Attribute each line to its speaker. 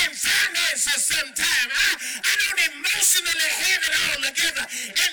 Speaker 1: in finances sometimes. I don't emotionally have it all together. And